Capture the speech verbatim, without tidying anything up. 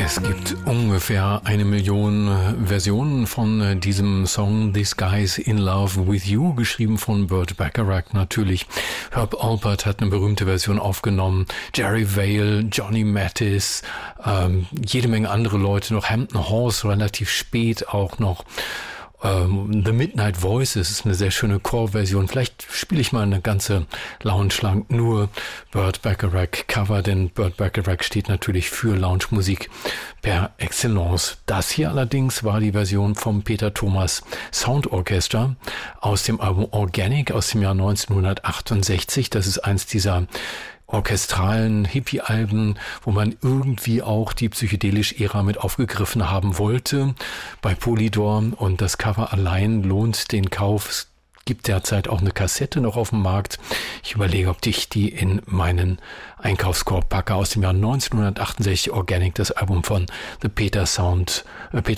Es gibt ungefähr eine Million Versionen von diesem Song This Guy's in Love with You, geschrieben von Burt Bacharach natürlich. Herb Alpert hat eine berühmte Version aufgenommen, Jerry Vale, Johnny Mathis, ähm, jede Menge andere Leute, noch Hampton Hawes relativ spät auch noch. The Midnight Voices ist eine sehr schöne Chorversion. Vielleicht spiele ich mal eine ganze Lounge lang nur Burt Bacharach Cover, denn Burt Bacharach steht natürlich für Lounge-Musik per Excellence. Das hier allerdings war die Version vom Peter Thomas Sound Orchestra aus dem Album Organic aus dem Jahr neunzehnhundertachtundsechzig. Das ist eins dieser orchestralen Hippie-Alben, wo man irgendwie auch die psychedelische Ära mit aufgegriffen haben wollte bei Polydor, und das Cover allein lohnt den Kauf. Es gibt derzeit auch eine Kassette noch auf dem Markt. Ich überlege, ob ich die in meinen Einkaufskorb packe. Aus dem Jahr neunzehnhundertachtundsechzig Organic, das Album von The Peter Sound, äh, Peter